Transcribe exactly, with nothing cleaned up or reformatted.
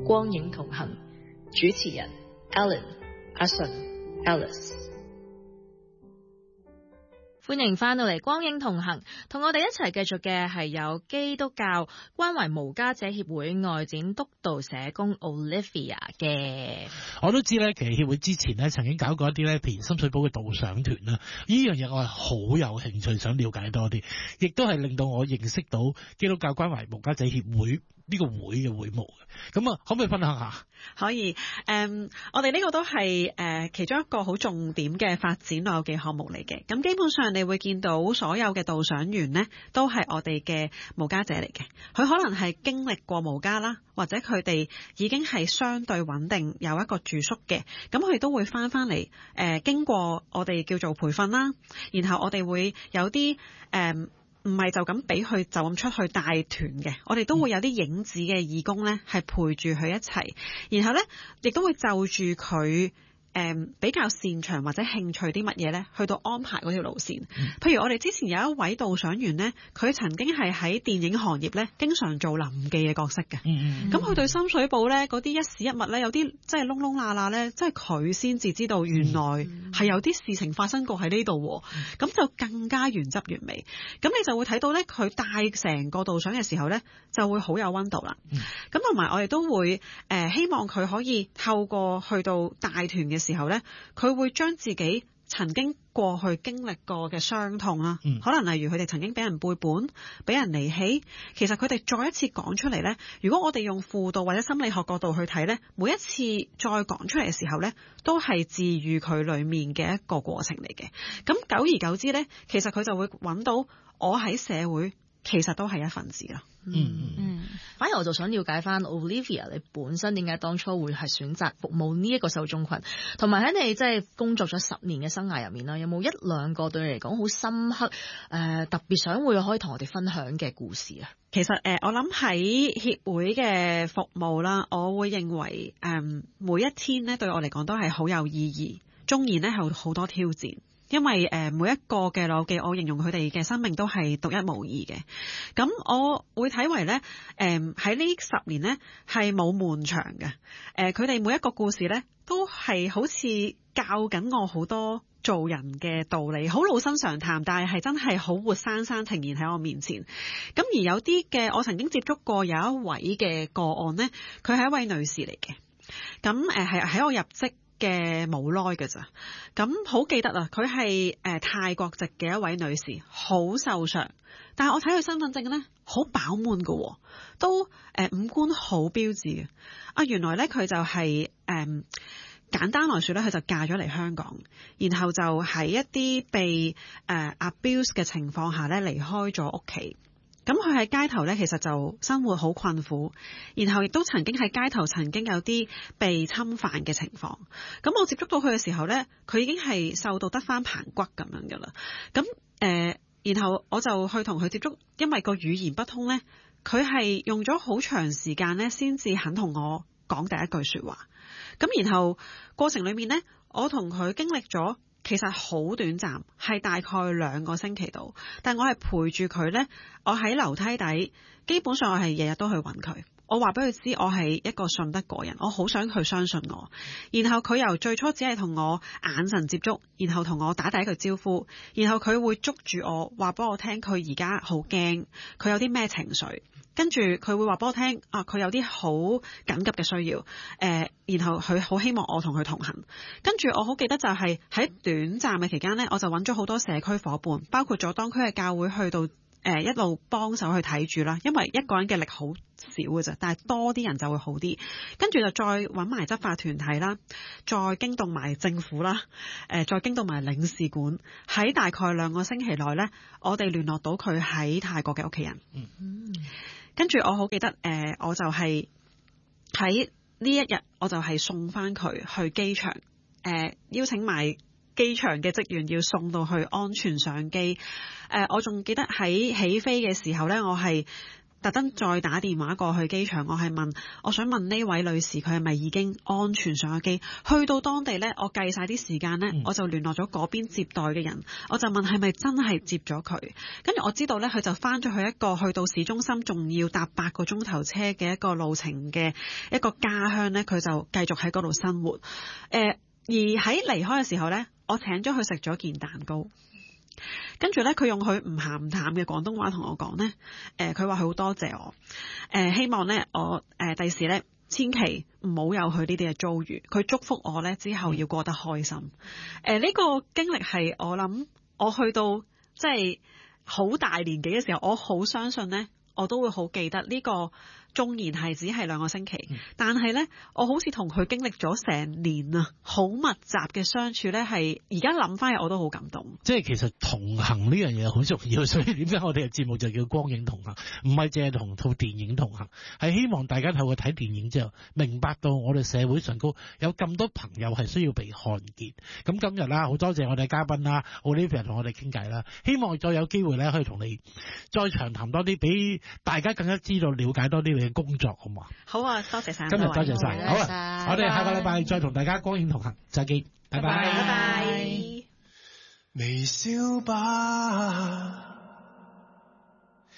光影同行，主持人 Alan 阿信 Alice。 歡迎翻到嚟光影同行，同我哋一齊繼續嘅係有基督教關懷無家者協會外展督導社工 Olivia 嘅。 我都知咧，其實協會之前咧曾經搞過一啲咧，譬如深水埗嘅導賞團啦，呢樣嘢我係好有興趣想了解多啲，亦都係令到我認識到基督教關懷無家者協會呢個會嘅會務嘅。咁啊，可唔可以分享下？ 可以，誒、嗯，我哋呢個都係誒、呃、其中一個好重點嘅發展老友記項目嚟嘅。咁基本上你會見到所有嘅導賞員呢，都係我哋嘅無家者嚟嘅。佢可能係經歷過無家啦，或者佢哋已經係相對穩定有一個住宿嘅。咁佢哋都會翻翻嚟，誒、呃、經過我哋叫做培訓啦，然後我哋會有啲誒。呃唔係就咁俾佢就咁出去帶團嘅，我哋都會有啲影子嘅義工呢，係陪住佢一齊，然後呢，亦都會就住佢誒比較擅長或者興趣啲乜嘢呢，去到安排嗰條路線。嗯、譬如我哋之前有一位導賞員呢，佢曾經係喺電影行業呢，經常做臨記嘅角色嘅。咁佢、嗯、對深水埗呢嗰啲一事一物呢，有啲即係窿窿罅罅呢，即係佢先至知道原來係有啲事情發生過喺呢度，咁、嗯、就更加原汁原味。咁你就會睇到呢，佢帶成個導賞嘅時候呢，就會好有溫度啦。咁同埋我哋都會誒、呃、希望佢可以透過去到帶團嘅時候呢，佢會將自己曾經過去經歷過嘅傷痛啦，嗯、可能例如佢哋曾經俾人背叛、俾人離棄，其實佢哋再一次講出嚟呢，如果我哋用輔導或者心理學角度去睇呢，每一次再講出嚟嘅時候呢，都係治癒佢裡面嘅一個過程嚟嘅。咁久而久之呢，其實佢就會揾到我喺社會其實都係一份子啦。 嗯嗯，反而我就想了解翻 Olivia 你本身點解當初會係選擇服務呢一個受眾群，同埋喺你即係工作咗十年嘅生涯入面啦，有冇一兩個對你嚟講好深刻誒、呃、特別想會可以同我哋分享嘅故事啊？ 其實誒、呃，我諗喺協會嘅服務啦，我會認為誒、呃、每一天咧對我嚟講都係好有意義，縱然咧有好多挑戰。因為誒、呃、每一個嘅老友記，我形容佢哋嘅生命都係獨一無二嘅。咁我會睇為咧，誒喺呢十年咧係冇悶場嘅。誒佢哋每一個故事咧都係好似教緊我好多做人嘅道理，好老生常談，但係係真係好活生生呈現喺我面前。咁而有啲嘅我曾經接觸過有一位嘅個案咧，佢係一位女士嚟嘅。咁誒係喺我入職嘅冇耐㗎咋，咁好記得啊！佢係誒泰國籍嘅一位女士，好瘦削，但係我睇佢身份證咧，好飽滿㗎，都誒、呃、五官好標緻嘅。啊，原來咧佢就係、是、誒、呃、簡單來說咧，佢就嫁咗嚟香港，然後就喺一啲被誒、呃、abuse 嘅情況下咧離開咗屋企。咁佢喺街頭咧，其實就生活好困苦，然後亦都曾經喺街頭曾經有啲被侵犯嘅情況。咁我接觸到佢嘅時候咧，佢已經係瘦到得返棚骨咁樣噶啦。咁誒、呃，然後我就去同佢接觸，因為個語言不通咧，佢係用咗好長時間咧，先至肯同我講第一句説話。咁然後過程裡面咧，我同佢經歷咗。其實好短暫，係大概兩個星期度，但我係陪住佢呢。我喺樓梯底，基本上我係日日都去揾佢。我話俾佢知，我係一個信得過人，我好想佢相信我。然後佢由最初只係同我眼神接觸，然後同我打第一句招呼，然後佢會捉住我，話俾我聽佢而家好驚，佢有啲咩情緒。跟住佢會話俾我聽，啊佢有啲好緊急嘅需要，誒、呃，然後佢好希望我同佢同行。跟住我好記得就係喺短暫嘅期間呢，我就揾咗好多社區夥伴，包括咗當區嘅教會去到誒、呃、一路幫手去睇住啦。因為一個人嘅力好少嘅啫，但係多啲人就會好啲。跟住就再揾埋執法團體啦，再驚動埋政府啦，誒、呃，再驚動埋領事館。喺大概兩個星期內呢，我哋聯絡到佢喺泰國嘅屋企人。嗯。跟住我好記得，誒、呃，我就係喺呢一日，我就係送翻佢去機場，誒、呃，邀請埋機場嘅職員要送到去安全上機。誒、呃，我仲記得喺起飛嘅時候呢，我係特登再打電話過去機場，我係問，我想問呢位女士佢係咪已經安全上咗機？去到當地呢，我計晒啲時間呢，嗯、我就聯絡咗嗰邊接待嘅人，我就問係咪真係接咗佢？跟住我知道呢，佢就翻咗去一個去到市中心仲要搭八個鐘頭車嘅一個路程嘅一個家鄉呢，佢就繼續喺嗰度生活。誒、呃，而喺離開嘅時候呢，我請咗佢食咗件蛋糕。跟住咧，佢用佢唔鹹唔淡嘅廣東話同我講咧，誒佢話佢好多謝我，誒、呃、希望咧我誒第時咧千祈唔好有佢呢啲嘅遭遇，佢祝福我咧之後要過得開心。誒、呃、呢、這個經歷係我諗我去到即係好大年紀嘅時候，我好相信咧，我都會好記得呢、這個。縱然係只係兩個星期，嗯、但係咧，我好似同佢經歷咗成年啊，好密集嘅相處咧，係而家諗翻嚟我都好感動。即係其實同行呢樣嘢好重要，所以點解我哋嘅節目就叫光影同行，唔係淨係同套電影同行，係希望大家透過睇電影之後，明白到我哋社會上高有咁多朋友係需要被看見。咁今日啦，好多謝我哋嘉賓啦 Olivia 同我哋傾偈啦，希望再有機會咧可以同你再長談多啲，俾大家更加知道、了解多啲你嘅工作，好嘛？好啊，多謝晒，今日多謝晒，好啊，我哋下個禮拜再同大家光影同行，再見，拜拜，拜拜，微笑吧。